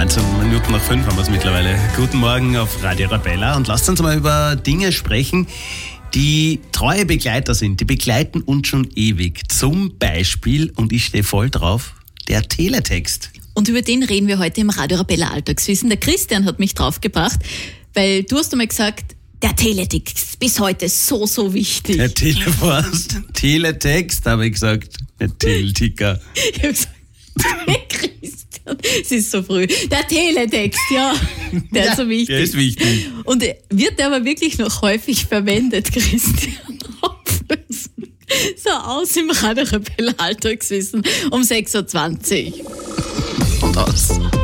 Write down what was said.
19 Minuten nach 5 haben wir es mittlerweile. Guten Morgen auf Radio Arabella und lasst uns mal über Dinge sprechen, die treue Begleiter sind. Die begleiten uns schon ewig. Zum Beispiel, und ich stehe voll drauf, der Teletext. Und über den reden wir heute im Radio Arabella Alltagswissen. Der Christian hat mich draufgebracht, weil du hast einmal gesagt, der Teletext bis heute so wichtig. Der Teletext, habe ich gesagt. Der Teleticker. Ich habe gesagt, Christian, es ist so früh. Der Teletext, ja, der ist so wichtig. Der ist wichtig. Und wird der aber wirklich noch häufig verwendet, Christian? So aus im Radio Arabella Alltagswissen um 6.20 Uhr. Und aus.